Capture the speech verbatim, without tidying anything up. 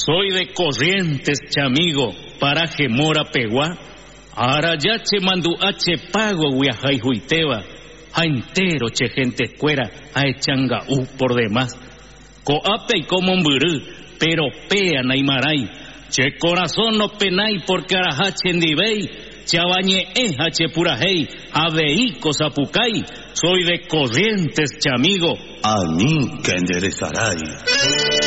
Soy de Corrientes, chamigo, para Gemora Peguá. Arayache mandu ache pago huiajai huiteba. A entero che gente escuera a echanga u por demás. Coape y como mburú, pero pea naimaray. Che corazón no penay porque arajache endibey. Chabañe es hache purajei, aveí cosapucay. Soy de Corrientes, chamigo. A mí que enderezaray.